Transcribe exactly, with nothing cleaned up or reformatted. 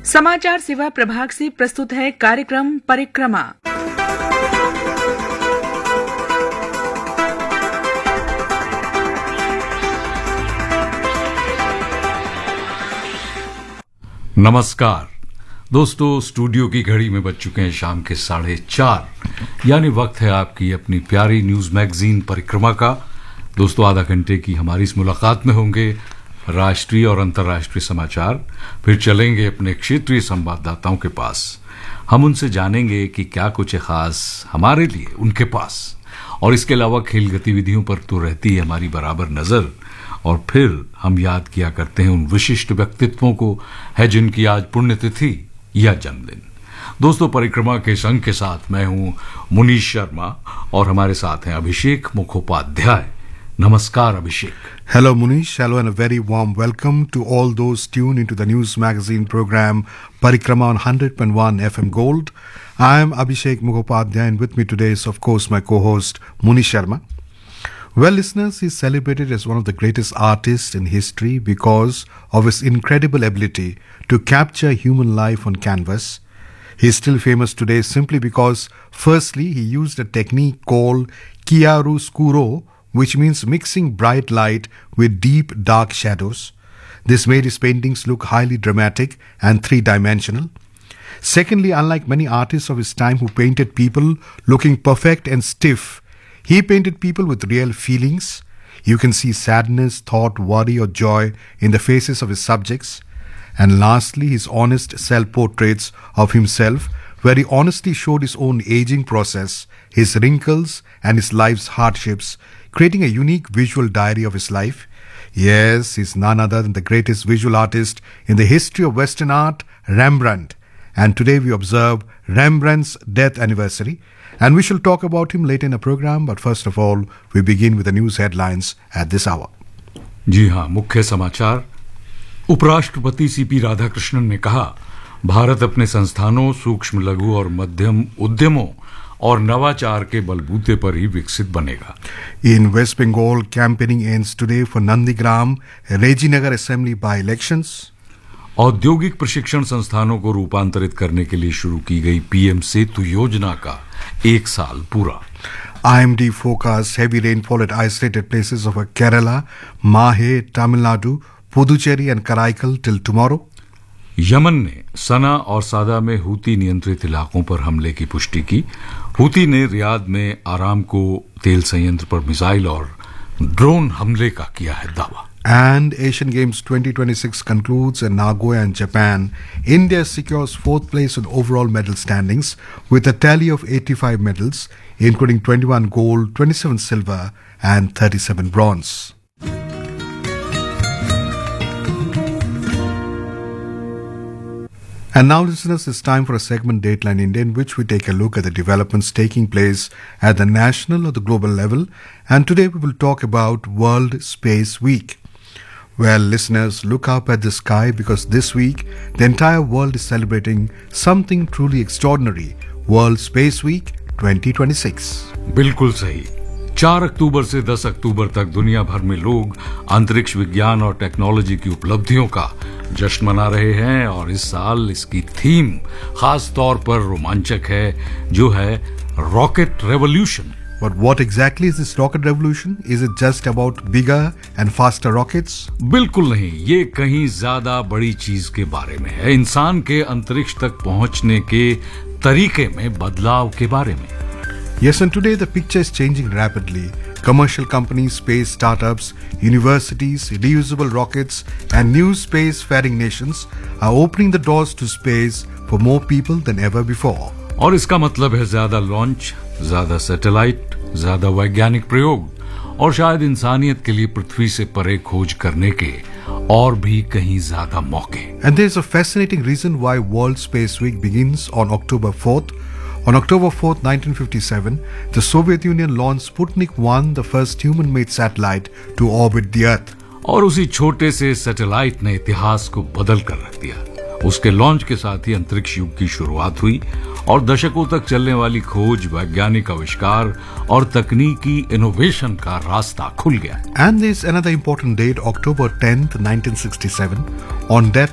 समाचार सेवा प्रभाग से प्रस्तुत है कार्यक्रम परिक्रमा। नमस्कार दोस्तों, स्टूडियो की घड़ी में बज चुके हैं शाम के साढ़े चार, यानी वक्त है आपकी अपनी प्यारी न्यूज मैगजीन परिक्रमा का। दोस्तों, आधा घंटे की हमारी इस मुलाकात में होंगे राष्ट्रीय और अंतर्राष्ट्रीय समाचार, फिर चलेंगे अपने क्षेत्रीय संवाददाताओं के पास। हम उनसे जानेंगे कि क्या कुछ है खास हमारे लिए उनके पास, और इसके अलावा खेल गतिविधियों पर तो रहती है हमारी बराबर नजर। और फिर हम याद किया करते हैं उन विशिष्ट व्यक्तित्वों को है जिनकी आज पुण्यतिथि या जन्मदिन। दोस्तों, परिक्रमा के संग के साथ मैं हूं मुनीश शर्मा और हमारे साथ हैं अभिषेक मुखोपाध्याय। नमस्कार अभिषेक। Hello Munish, hello and a very warm welcome to all those tuned into the news magazine program Parikrama on one hundred point one F M Gold. I am Abhishek Mukhopadhyay and with me today is of course my co-host Munish Sharma. Well listeners, he is celebrated as one of the greatest artists in history because of his incredible ability to capture human life on canvas. He is still famous today simply because firstly he used a technique called chiaroscuro, which means mixing bright light with deep dark shadows. This made his paintings look highly dramatic and three-dimensional. Secondly, unlike many artists of his time who painted people looking perfect and stiff, he painted people with real feelings. You can see sadness, thought, worry or joy in the faces of his subjects. And lastly, his honest self-portraits of himself, where he honestly showed his own aging process, his wrinkles and his life's hardships, creating a unique visual diary of his life. Yes, he's none other than the greatest visual artist in the history of Western art, Rembrandt. And today we observe Rembrandt's death anniversary. And we shall talk about him later in the program, but first of all, we begin with the news headlines at this hour. जी हाँ, मुख्य समाचार। उपराष्ट्रपति CP Radhakrishnan ने कहा, भारत अपने संस्थानों, सूक्ष्म लघु और मध्यम उद्यमों और नवाचार के बलबूते पर ही विकसित बनेगा। In West Bengal, campaigning ends today for Nandigram, Rejinagar Assembly by-elections. औद्योगिक प्रशिक्षण संस्थानों को रूपांतरित करने के लिए शुरू की गई पीएम सेतु योजना का एक साल पूरा। I M D forecasts heavy rainfall at isolated places of Kerala, Mahe, Tamil Nadu, Puducherry and Karaikal till tomorrow. Yemen ने सना और सादा में हूती नियंत्रित इलाकों पर हमले की पुष्टि की। हूती ने रियाद में आरामको तेल संयंत्र पर मिसाइल और ड्रोन हमले का किया है दावा। And Asian Games twenty twenty-six concludes in Nagoya and Japan. India secures fourth place in overall medal standings with a tally of eighty-five medals, including twenty-one gold, twenty-seven silver and thirty-seven bronze. And now listeners, it's time for a segment Dateline India in which we take a look at the developments taking place at the national or the global level. And today we will talk about World Space Week. Well, listeners, look up at the sky because this week the entire world is celebrating something truly extraordinary, World Space Week twenty twenty-six. बिल्कुल सही। चार अक्टूबर से दस अक्टूबर तक दुनिया भर में लोग अंतरिक्ष विज्ञान और टेक्नोलॉजी की उपलब्धियों का जश्न मना रहे हैं, और इस साल इसकी थीम खास तौर पर रोमांचक है, जो है rocket revolution. But what exactly is this rocket revolution? Is it just about bigger and faster rockets? बिल्कुल नहीं, ये कहीं ज्यादा बड़ी चीज के बारे में है, इंसान के अंतरिक्ष तक पहुंचने के तरीके में बदलाव के बारे में। Yes, and today the picture is changing rapidly. Commercial companies, space startups, universities, reusable rockets, and new space-faring nations are opening the doors to space for more people than ever before. और इसका मतलब है ज्यादा launch, ज्यादा satellite, ज्यादा वैज्ञानिक प्रयोग और शायद इंसानियत के लिए पृथ्वी से परे खोज करने के और भी कहीं ज्यादा मौके। And there is a fascinating reason why World Space Week begins on October fourth. On October fourth, nineteen fifty-seven, the Soviet Union launched Sputnik one, the first human-made satellite to orbit the Earth. और उसी छोटे से satellite ने इतिहास को बदल कर रख दिया। उसके लॉन्च के साथ ही अंतरिक्ष युग की शुरुआत हुई और दशकों तक चलने वाली खोज, वैज्ञानिक आविष्कार और तकनीकी इनोवेशन का रास्ता खुल गया। And there's another important date, October tenth, nineteen sixty-seven. On that